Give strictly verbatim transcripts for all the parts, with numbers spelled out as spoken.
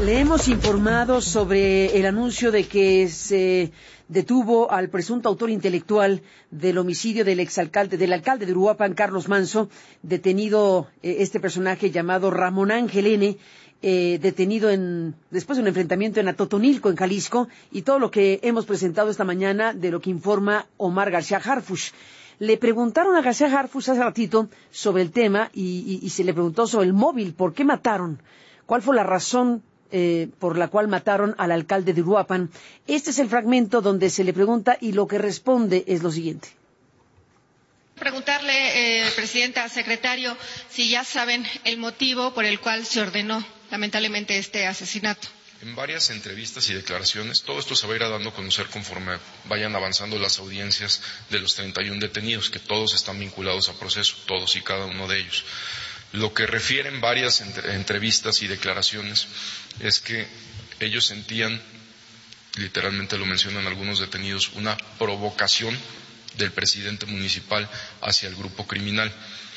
Le hemos informado sobre el anuncio de que se detuvo al presunto autor intelectual del homicidio del exalcalde, del alcalde de Uruapan, Carlos Manso, detenido eh, este personaje llamado Ramón Ángel N., eh, detenido en después de un enfrentamiento en Atotonilco, en Jalisco, y todo lo que hemos presentado esta mañana de lo que informa Omar García Harfuch. Le preguntaron a García Harfuch hace ratito sobre el tema y, y, y se le preguntó sobre el móvil, ¿por qué mataron? ¿Cuál fue la razón eh, por la cual mataron al alcalde de Uruapan? Este es el fragmento donde se le pregunta y lo que responde es lo siguiente. Preguntarle, eh, presidenta, secretario, si ya saben el motivo por el cual se ordenó lamentablemente este asesinato. En varias entrevistas y declaraciones, todo esto se va a ir dando a conocer conforme vayan avanzando las audiencias de los treinta y uno detenidos, que todos están vinculados a proceso, todos y cada uno de ellos. Lo que refieren varias entre, entrevistas y declaraciones es que ellos sentían, literalmente lo mencionan algunos detenidos, una provocación del presidente municipal hacia el grupo criminal.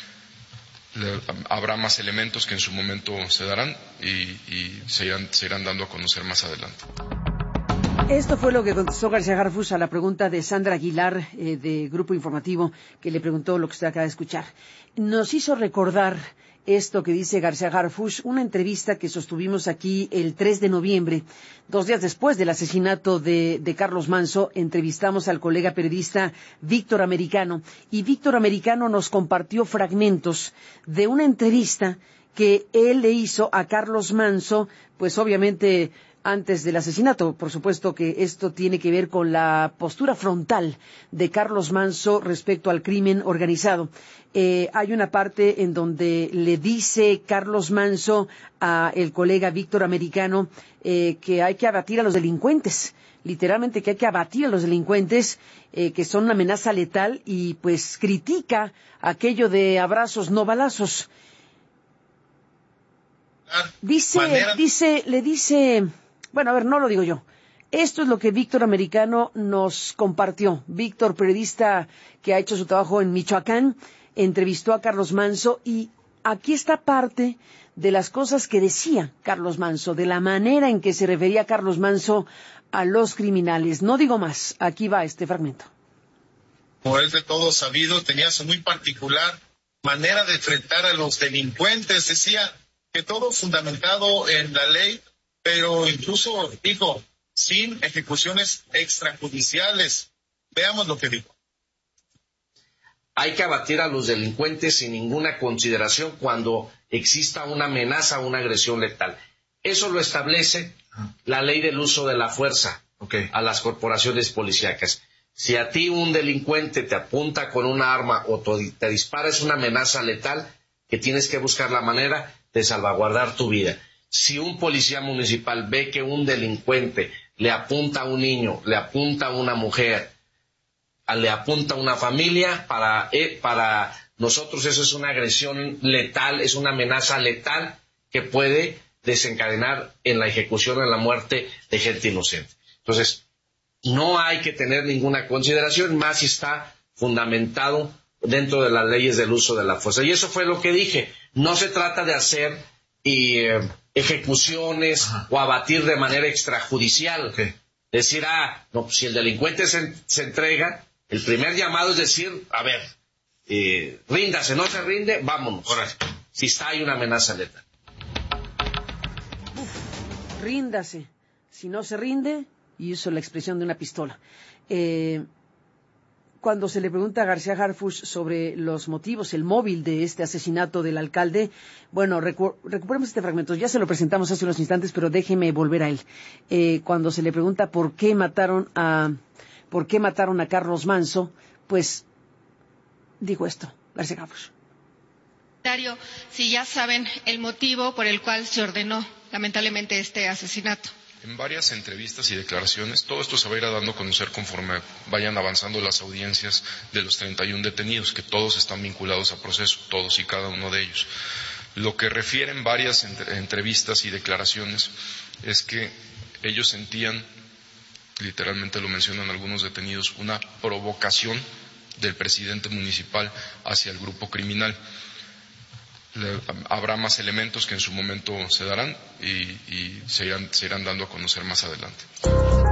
Le, habrá más elementos que en su momento se darán y, y se, irán, se irán dando a conocer más adelante. Esto fue lo que contestó García Harfuch a la pregunta de Sandra Aguilar, eh, de Grupo Informativo, que le preguntó lo que usted acaba de escuchar. Nos hizo recordar esto que dice García Harfuch, una entrevista que sostuvimos aquí el tres de noviembre, dos días después del asesinato de, de Carlos Manso. Entrevistamos al colega periodista Víctor Americano, y Víctor Americano nos compartió fragmentos de una entrevista que él le hizo a Carlos Manso, pues obviamente antes del asesinato. Por supuesto que esto tiene que ver con la postura frontal de Carlos Manso respecto al crimen organizado. Eh, hay una parte en donde le dice Carlos Manso a el colega Víctor Americano eh, que hay que abatir a los delincuentes, literalmente que hay que abatir a los delincuentes, eh, que son una amenaza letal, y pues critica aquello de abrazos no balazos. Dice, manera... dice, le dice, bueno, a ver, no lo digo yo. Esto es lo que Víctor Americano nos compartió. Víctor, periodista que ha hecho su trabajo en Michoacán, entrevistó a Carlos Manso, y aquí está parte de las cosas que decía Carlos Manso, de la manera en que se refería Carlos Manso a los criminales. No digo más, aquí va este fragmento. Como es de todo sabido, tenía su muy particular manera de enfrentar a los delincuentes. Decía que todo fundamentado en la ley, pero incluso dijo, sin ejecuciones extrajudiciales. Veamos lo que dijo. Hay que abatir a los delincuentes sin ninguna consideración cuando exista una amenaza o una agresión letal. Eso lo establece la ley del uso de la fuerza okay. a las corporaciones policíacas. Si a ti un delincuente te apunta con una arma o te dispara, es una amenaza letal que tienes que buscar la manera de salvaguardar tu vida. Si un policía municipal ve que un delincuente le apunta a un niño, le apunta a una mujer, le apunta a una familia, para, eh, para nosotros eso es una agresión letal, es una amenaza letal que puede desencadenar en la ejecución o en la muerte de gente inocente. Entonces, no hay que tener ninguna consideración, más si está fundamentado dentro de las leyes del uso de la fuerza. Y eso fue lo que dije. No se trata de hacer y, eh, ejecuciones Ajá. o abatir de manera extrajudicial. Okay. Decir, ah, no, pues si el delincuente se, se entrega, el primer llamado es decir, a ver, eh, ríndase, no se rinde, vámonos. Ahora, si está ahí una amenaza letal. Uf, ríndase. Si no se rinde, y uso la expresión de una pistola. Eh, cuando se le pregunta a García Harfuch sobre los motivos, el móvil de este asesinato del alcalde, bueno, recu recuperemos este fragmento. Ya se lo presentamos hace unos instantes, pero déjeme volver a él. Eh, cuando se le pregunta por qué mataron a... ¿Por qué mataron a Carlos Manso? Pues dijo esto, García Harfuch. Si ya saben el motivo por el cual se ordenó lamentablemente este asesinato. En varias entrevistas y declaraciones, todo esto se va a ir dando a conocer conforme vayan avanzando las audiencias de los treinta y uno detenidos, que todos están vinculados a proceso, todos y cada uno de ellos. Lo que refieren varias entre, entrevistas y declaraciones es que ellos sentían, literalmente lo mencionan algunos detenidos, una provocación del presidente municipal hacia el grupo criminal. Le, habrá más elementos que en su momento se darán y, y se, irán, se irán dando a conocer más adelante.